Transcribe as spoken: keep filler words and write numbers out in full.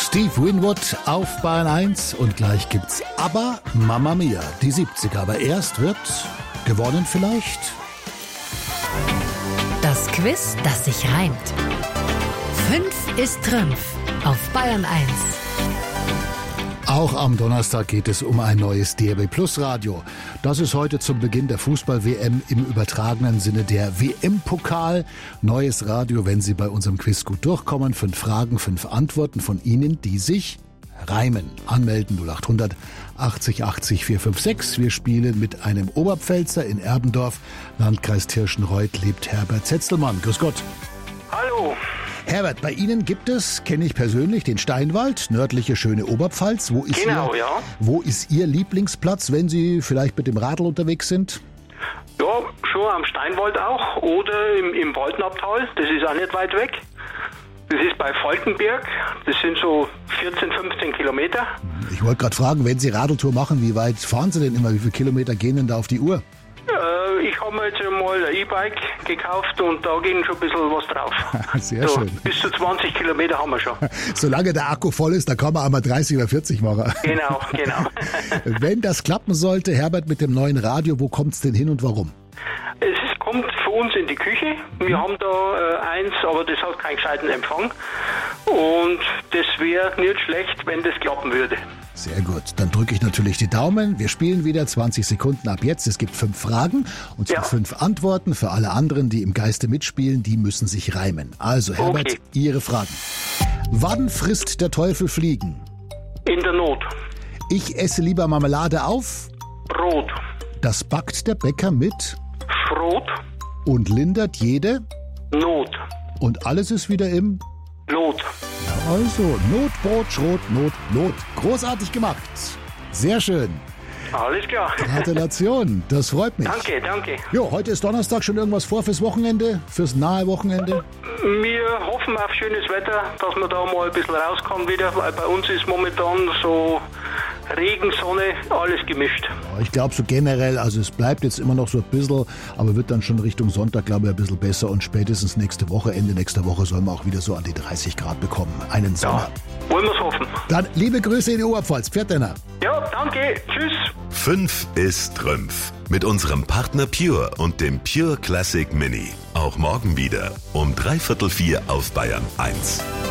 Steve Winwood auf Bayern eins und gleich gibt's ABBA, Mamma Mia, die siebziger. Aber erst wird gewonnen vielleicht? Das Quiz, das sich reimt. Fünf ist Trümpf auf Bayern eins. Auch am Donnerstag geht es um ein neues D A B Plus Radio. Das ist heute zum Beginn der Fußball-W M im übertragenen Sinne der W M-Pokal. Neues Radio, wenn Sie bei unserem Quiz gut durchkommen. Fünf Fragen, fünf Antworten von Ihnen, die sich reimen. Anmelden null acht hundert achtzig achtzig vier fünf sechs. Wir spielen mit einem Oberpfälzer in Erbendorf. Landkreis Tirschenreuth lebt Herbert Zetzelmann. Grüß Gott. Hallo. Herbert, bei Ihnen gibt es, kenne ich persönlich, den Steinwald, nördliche schöne Oberpfalz. Wo ist Genau, Ihr, ja. Wo ist Ihr Lieblingsplatz, wenn Sie vielleicht mit dem Radl unterwegs sind? Ja, schon am Steinwald auch oder im, im Waldnabtal, das ist auch nicht weit weg. Das ist bei Falkenberg, das sind so vierzehn, fünfzehn Kilometer. Ich wollte gerade fragen, wenn Sie Radltour machen, wie weit fahren Sie denn immer? Wie viele Kilometer gehen denn da auf die Uhr? Äh, ich habe mir jetzt mal ein E-Bike gekauft und da ging schon ein bisschen was drauf. Sehr so, schön. Bis zu zwanzig Kilometer haben wir schon. Solange der Akku voll ist, da kann man einmal dreißig oder vierzig machen. Genau, genau. Wenn das klappen sollte, Herbert, mit dem neuen Radio, wo kommt es denn hin und warum? Es kommt für uns in die Küche. Wir haben da äh, eins, aber das hat keinen gescheiten Empfang. Und das wäre nicht schlecht, wenn das klappen würde. Sehr gut, dann drücke ich natürlich die Daumen. Wir spielen wieder zwanzig Sekunden ab jetzt. Es gibt fünf Fragen und Ja. fünf Antworten. Für alle anderen, die im Geiste mitspielen, die müssen sich reimen. Also Herbert, Okay. Ihre Fragen. Wann frisst der Teufel Fliegen? In der Not. Ich esse lieber Marmelade auf. Brot. Das backt der Bäcker mit Schrot. und lindert jede. Not. Und alles ist wieder im... Lot. Also, Not, Brot, Schrot, Not, Not. Großartig gemacht. Sehr schön. Alles klar. Gratulation, das freut mich. Danke, danke. Jo, heute ist Donnerstag, schon irgendwas vor fürs Wochenende, fürs nahe Wochenende? Wir hoffen auf schönes Wetter, dass wir da mal ein bisschen rauskommen wieder, weil bei uns ist momentan so Regen, Sonne, alles gemischt. Ja, ich glaube so generell, also es bleibt jetzt immer noch so ein bisschen, aber wird dann schon Richtung Sonntag, glaube ich, ein bisschen besser und spätestens nächste Woche, Ende nächster Woche, sollen wir auch wieder so an die dreißig Grad bekommen. Einen Sommer. Ja, wollen wir es hoffen. Dann liebe Grüße in die Oberpfalz. Pfiat Denner. Ja, danke. Tschüss. Fünf ist Trümpf. Mit unserem Partner Pure und dem Pure Classic Mini. Auch morgen wieder um dreiviertel vier auf Bayern eins.